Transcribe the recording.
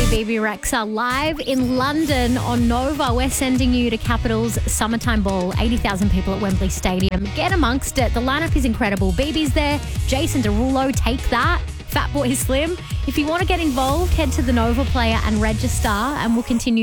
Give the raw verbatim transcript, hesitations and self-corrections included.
B B Rexa live in London on Nova. We're sending you to Capital's Summertime Ball. eighty thousand people at Wembley Stadium. Get amongst it. The lineup is incredible. B B's there. Jason Derulo, Take That. Fatboy Slim. If you want to get involved, head to the Nova player and register, and we'll continue